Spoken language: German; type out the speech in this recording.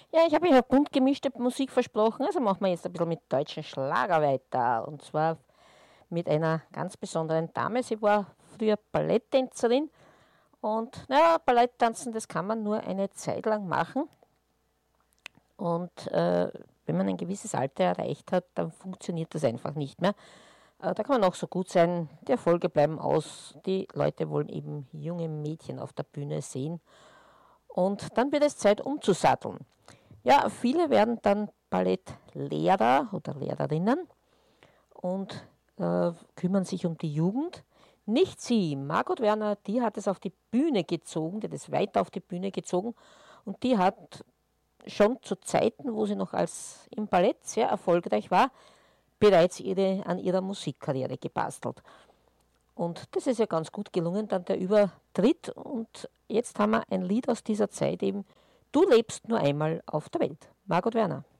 Ja, ich habe ja bunt gemischte Musik versprochen, also machen wir jetzt ein bisschen mit deutschen Schlager weiter. Und zwar mit einer ganz besonderen Dame. Sie war früher Balletttänzerin und naja, Balletttanzen, das kann man nur eine Zeit lang machen. Und wenn man ein gewisses Alter erreicht hat, dann funktioniert das einfach nicht mehr. Da kann man auch so gut sein, die Erfolge bleiben aus, die Leute wollen eben junge Mädchen auf der Bühne sehen. Und dann wird es Zeit umzusatteln. Ja, viele werden dann Ballettlehrer oder Lehrerinnen und kümmern sich um die Jugend. Nicht sie, Margot Werner, die hat es auf die Bühne gezogen, die hat es weiter auf die Bühne gezogen und die hat schon zu Zeiten, wo sie noch als im Ballett sehr erfolgreich war, bereits an ihrer Musikkarriere gebastelt. Und das ist ja ganz gut gelungen, dann der Übertritt. Und jetzt haben wir ein Lied aus dieser Zeit eben, Du lebst nur einmal auf der Welt. Margot Werner.